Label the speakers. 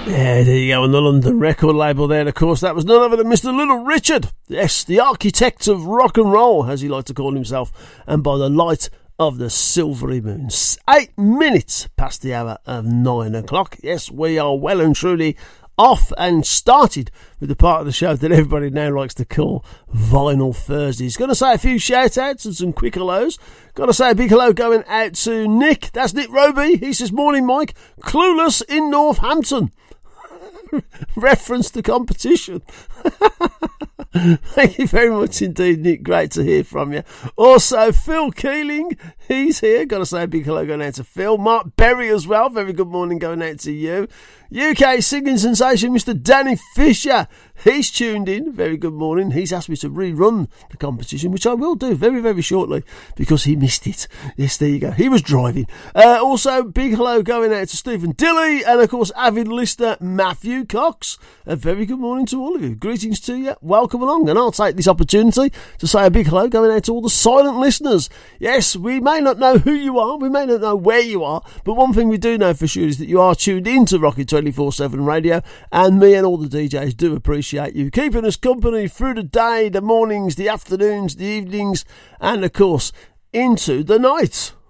Speaker 1: Yeah, there you go, on the London record label there, of course. That was none other than Mr. Little Richard. Yes, the architect of rock and roll, as he liked to call himself, and by the light of the silvery moon. 8 minutes past the hour of 9 o'clock. Yes, we are well and truly off and started with the part of the show that everybody now likes to call Vinyl Thursdays. Going to say a few shout outs and some quick hellos. Got to say a big hello going out to Nick. That's Nick Roby. He says, morning Mike, clueless in Northampton. Reference to competition. Thank you very much indeed, Nick. Great to hear from you. Also, Phil Keeling, he's here. Got to say a big hello going out to Phil. Mark Berry as well. Very good morning going out to you. UK singing sensation, Mr. Danny Fisher. He's tuned in. Very good morning. He's asked me to rerun the competition, which I will do very, very shortly because he missed it. Yes, there you go. He was driving. Also, big hello going out to Stephen Dilly and, of course, avid listener Matthew Cox. A very good morning to all of you. Greetings to you. Welcome along. And I'll take this opportunity to say a big hello going out to all the silent listeners. Yes, we may not know who you are. We may not know where you are. But one thing we do know for sure is that you are tuned into Rocket 24/7 Radio, and me and all the DJs do appreciate you keeping us company through the day, the mornings, the afternoons, the evenings, and of course into the night.